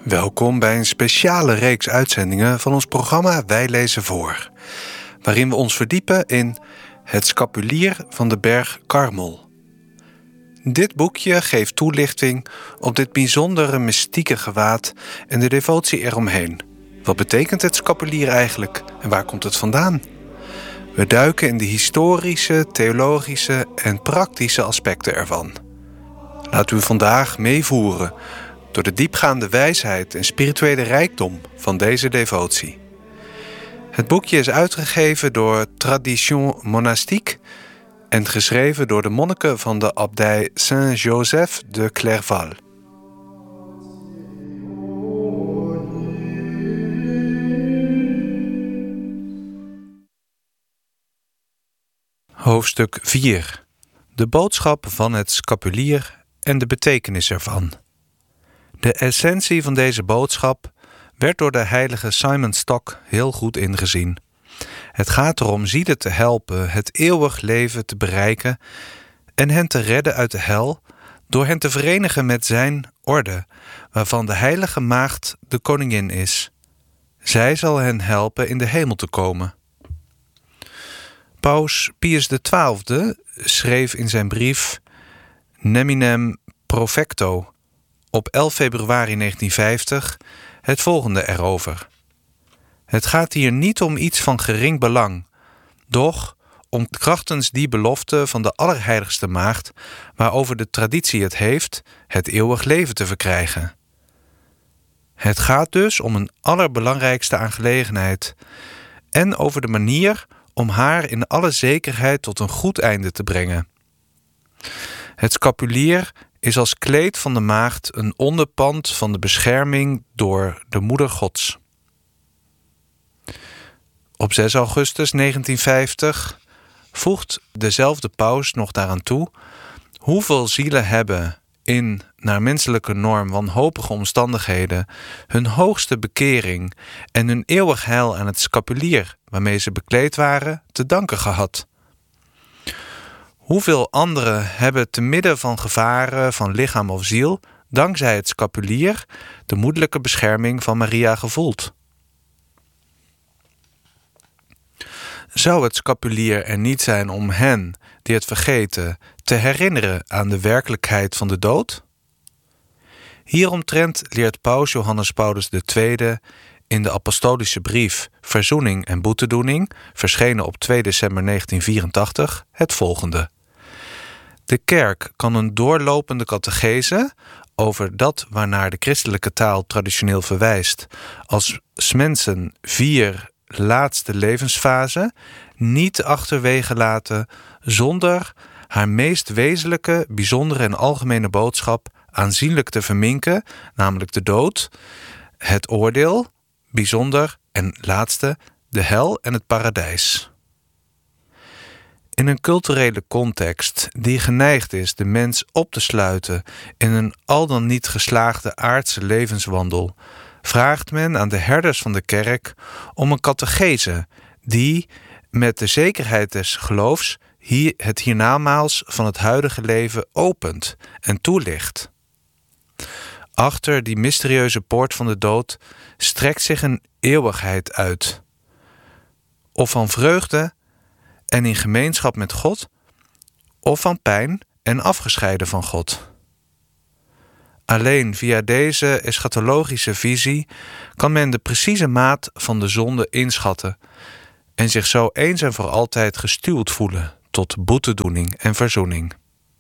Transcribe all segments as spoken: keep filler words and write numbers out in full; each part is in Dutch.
Welkom bij een speciale reeks uitzendingen van ons programma Wij lezen voor, waarin we ons verdiepen in Het Scapulier van de berg Karmel. Dit boekje geeft toelichting op dit bijzondere mystieke gewaad en de devotie eromheen. Wat betekent het scapulier eigenlijk en waar komt het vandaan? We duiken in de historische, theologische en praktische aspecten ervan. Laten we vandaag meevoeren door de diepgaande wijsheid en spirituele rijkdom van deze devotie. Het boekje is uitgegeven door Tradition Monastique en geschreven door de monniken van de abdij Saint-Joseph de Clairval. Hoofdstuk vier. De boodschap van het scapulier en de betekenis ervan. De essentie van deze boodschap werd door de heilige Simon Stock heel goed ingezien. Het gaat erom zielen te helpen het eeuwig leven te bereiken en hen te redden uit de hel door hen te verenigen met zijn orde, waarvan de heilige maagd de koningin is. Zij zal hen helpen in de hemel te komen. Paus Pius de twaalfde schreef in zijn brief Neminem Profecto op elf februari negentien vijftig het volgende erover. Het gaat hier niet om iets van gering belang, doch om krachtens die belofte van de Allerheiligste Maagd, waarover de traditie het heeft, het eeuwig leven te verkrijgen. Het gaat dus om een allerbelangrijkste aangelegenheid en over de manier om haar in alle zekerheid tot een goed einde te brengen. Het scapulier is als kleed van de maagd een onderpand van de bescherming door de Moeder Gods. Op zes augustus negentien vijftig voegt dezelfde paus nog daaraan toe: hoeveel zielen hebben in, naar menselijke norm, wanhopige omstandigheden hun hoogste bekering en hun eeuwig heil aan het scapulier waarmee ze bekleed waren te danken gehad. Hoeveel anderen hebben te midden van gevaren van lichaam of ziel dankzij het scapulier de moederlijke bescherming van Maria gevoeld? Zou het scapulier er niet zijn om hen die het vergeten te herinneren aan de werkelijkheid van de dood? Hieromtrent leert paus Johannes Paulus de tweede in de apostolische brief Verzoening en Boetedoening, verschenen op twee december negentien vierentachtig, het volgende. De kerk kan een doorlopende catechese over dat waarnaar de christelijke taal traditioneel verwijst als 's mensen vier laatste levensfase niet achterwege laten zonder haar meest wezenlijke, bijzondere en algemene boodschap aanzienlijk te verminken, namelijk de dood, het oordeel, bijzonder en laatste de hel en het paradijs. In een culturele context die geneigd is de mens op te sluiten in een al dan niet geslaagde aardse levenswandel, vraagt men aan de herders van de kerk om een catechese die met de zekerheid des geloofs hier het hiernamaals van het huidige leven opent en toelicht. Achter die mysterieuze poort van de dood strekt zich een eeuwigheid uit, of van vreugde en in gemeenschap met God, of van pijn en afgescheiden van God. Alleen via deze eschatologische visie kan men de precieze maat van de zonde inschatten en zich zo eens en voor altijd gestuwd voelen tot boetedoening en verzoening.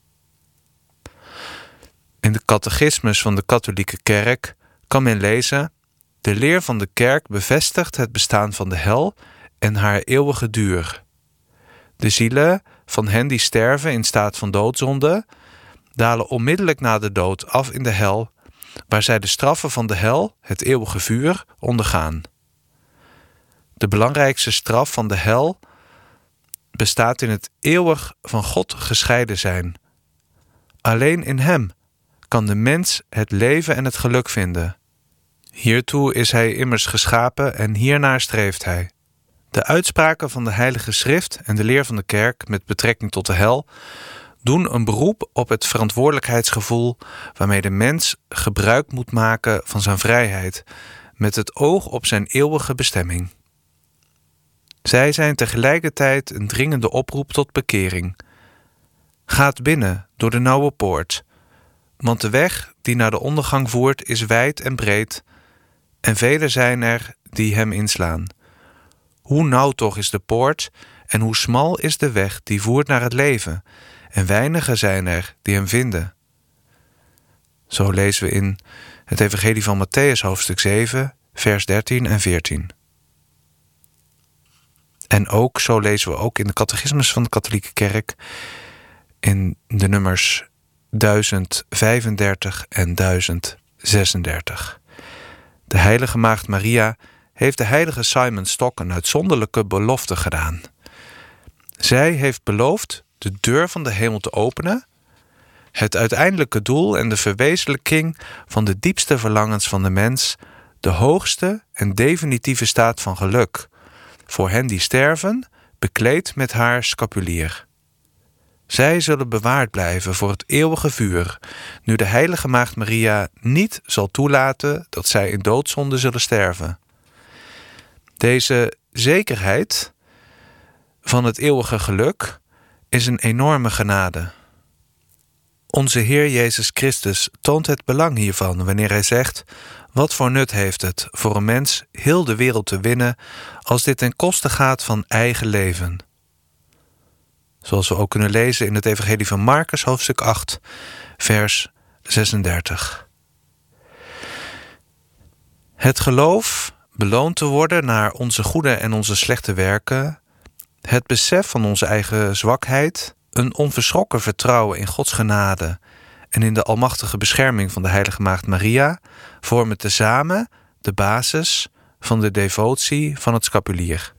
In de catechismus van de katholieke kerk kan men lezen: de leer van de kerk bevestigt het bestaan van de hel en haar eeuwige duur. De zielen van hen die sterven in staat van doodzonde dalen onmiddellijk na de dood af in de hel, waar zij de straffen van de hel, het eeuwige vuur, ondergaan. De belangrijkste straf van de hel bestaat in het eeuwig van God gescheiden zijn. Alleen in hem kan de mens het leven en het geluk vinden. Hiertoe is hij immers geschapen en hiernaar streeft hij. De uitspraken van de Heilige Schrift en de leer van de kerk met betrekking tot de hel doen een beroep op het verantwoordelijkheidsgevoel waarmee de mens gebruik moet maken van zijn vrijheid, met het oog op zijn eeuwige bestemming. Zij zijn tegelijkertijd een dringende oproep tot bekering. Gaat binnen door de nauwe poort, want de weg die naar de ondergang voert is wijd en breed, en velen zijn er die hem inslaan. Hoe nauw toch is de poort en hoe smal is de weg die voert naar het leven, en weinigen zijn er die hem vinden. Zo lezen we in het Evangelie van Mattheüs hoofdstuk zeven, vers dertien en veertien. En ook, zo lezen we ook in de catechismus van de katholieke kerk, in de nummers duizend vijfendertig en duizend zesendertig. De heilige maagd Maria heeft de heilige Simon Stock een uitzonderlijke belofte gedaan. Zij heeft beloofd de deur van de hemel te openen, het uiteindelijke doel en de verwezenlijking van de diepste verlangens van de mens, de hoogste en definitieve staat van geluk, voor hen die sterven, bekleed met haar scapulier. Zij zullen bewaard blijven voor het eeuwige vuur, nu de heilige maagd Maria niet zal toelaten dat zij in doodzonde zullen sterven. Deze zekerheid van het eeuwige geluk is een enorme genade. Onze Heer Jezus Christus toont het belang hiervan wanneer hij zegt: wat voor nut heeft het voor een mens heel de wereld te winnen als dit ten koste gaat van eigen leven? Zoals we ook kunnen lezen in het Evangelie van Marcus hoofdstuk acht, vers zesendertig. Het geloof beloond te worden naar onze goede en onze slechte werken, het besef van onze eigen zwakheid, een onverschrokken vertrouwen in Gods genade en in de almachtige bescherming van de heilige maagd Maria vormen tezamen de basis van de devotie van het scapulier.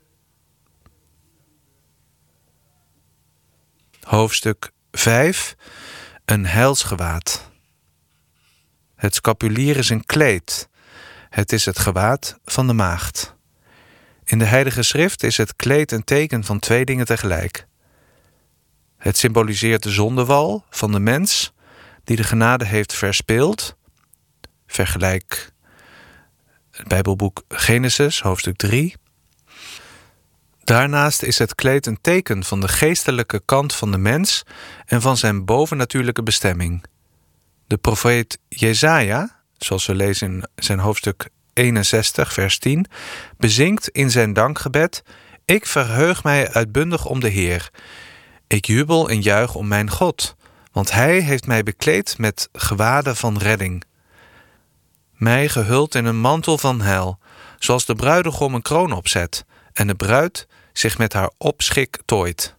Hoofdstuk vijf. Een heilsgewaad. Het scapulier is een kleed. Het is het gewaad van de maagd. In de Heilige Schrift is het kleed een teken van twee dingen tegelijk. Het symboliseert de zondewal van de mens die de genade heeft verspeeld. Vergelijk het Bijbelboek Genesis, hoofdstuk drie. Daarnaast is het kleed een teken van de geestelijke kant van de mens en van zijn bovennatuurlijke bestemming. De profeet Jesaja, zoals we lezen in zijn hoofdstuk eenenzestig, vers tien, bezingt in zijn dankgebed: ik verheug mij uitbundig om de Heer. Ik jubel en juich om mijn God, want hij heeft mij bekleed met gewaden van redding. Mij gehuld in een mantel van heil, zoals de bruidegom een kroon opzet en de bruid zich met haar opschik tooit.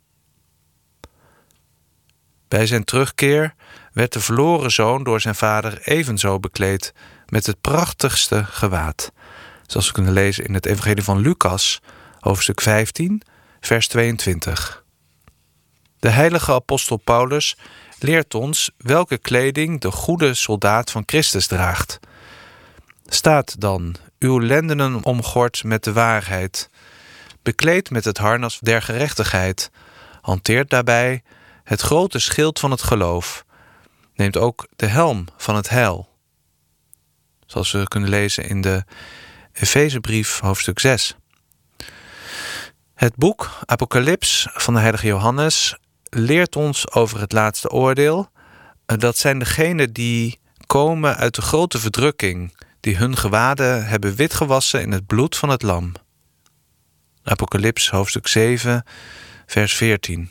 Bij zijn terugkeer werd de verloren zoon door zijn vader evenzo bekleed met het prachtigste gewaad, zoals we kunnen lezen in het Evangelie van Lucas, hoofdstuk vijftien, vers tweeëntwintig. De heilige apostel Paulus leert ons welke kleding de goede soldaat van Christus draagt. Staat dan uw lendenen omgord met de waarheid, bekleed met het harnas der gerechtigheid, hanteert daarbij het grote schild van het geloof, neemt ook de helm van het heil, zoals we kunnen lezen in de Efezebrief hoofdstuk zes. Het boek Apocalyps van de heilige Johannes leert ons over het laatste oordeel. Dat zijn degenen die komen uit de grote verdrukking, die hun gewaden hebben witgewassen in het bloed van het lam. Apocalyps hoofdstuk zeven, vers veertien.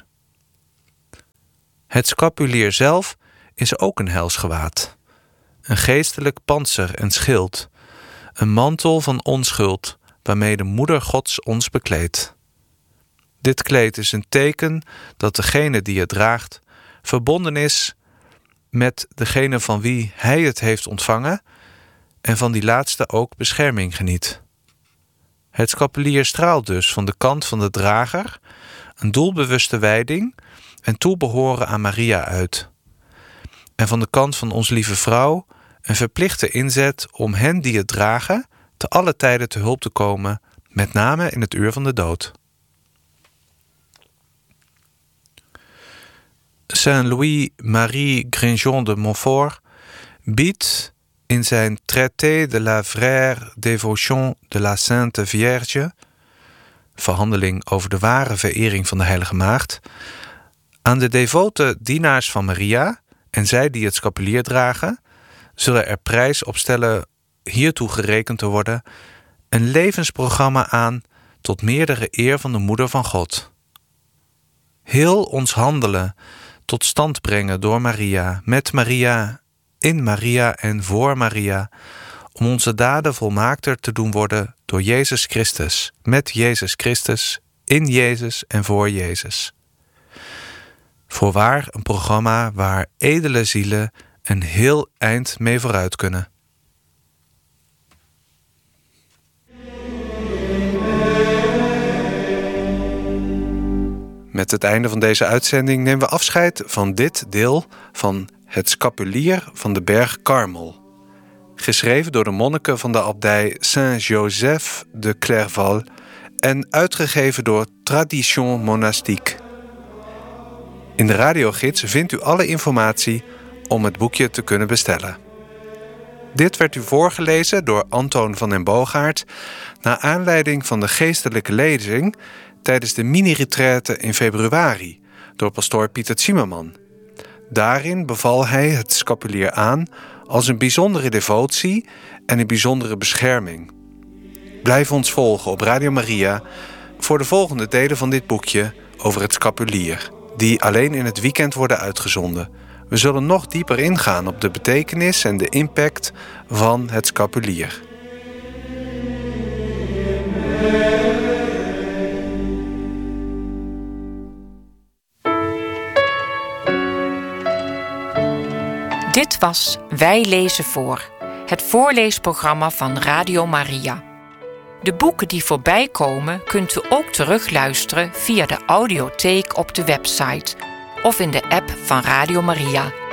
Het scapulier zelf is ook een heilsgewaad. Een geestelijk pantser en schild. Een mantel van onschuld, waarmee de moeder Gods ons bekleedt. Dit kleed is een teken dat degene die het draagt verbonden is met degene van wie hij het heeft ontvangen en van die laatste ook bescherming geniet. Het scapulier straalt dus van de kant van de drager een doelbewuste wijding en toebehoren aan Maria uit. En van de kant van onze lieve vrouw een verplichte inzet om hen die het dragen te alle tijden te hulp te komen, met name in het uur van de dood. Saint-Louis-Marie Grignon de Montfort biedt in zijn Traité de la vraie dévotion de la Sainte Vierge, verhandeling over de ware verering van de Heilige Maagd, aan de devote dienaars van Maria en zij die het scapulier dragen, zullen er prijs op stellen hiertoe gerekend te worden, een levensprogramma aan tot meerdere eer van de Moeder van God. Heel ons handelen tot stand brengen door Maria, met Maria, in Maria en voor Maria, om onze daden volmaakter te doen worden door Jezus Christus, met Jezus Christus, in Jezus en voor Jezus. Voorwaar een programma waar edele zielen een heel eind mee vooruit kunnen. Met het einde van deze uitzending nemen we afscheid van dit deel van het scapulier van de berg Karmel. Geschreven door de monniken van de abdij Saint-Joseph de Clairval en uitgegeven door Tradition Monastique. In de radiogids vindt u alle informatie om het boekje te kunnen bestellen. Dit werd u voorgelezen door Antoon van den Boogaard naar aanleiding van de geestelijke lezing tijdens de mini-retraite in februari door pastoor Pieter Zimmerman. Daarin beval hij het scapulier aan als een bijzondere devotie en een bijzondere bescherming. Blijf ons volgen op Radio Maria voor de volgende delen van dit boekje over het scapulier, die alleen in het weekend worden uitgezonden. We zullen nog dieper ingaan op de betekenis en de impact van het scapulier. Dit was Wij lezen voor, het voorleesprogramma van Radio Maria. De boeken die voorbij komen kunt u ook terugluisteren via de audiotheek op de website of in de app van Radio Maria.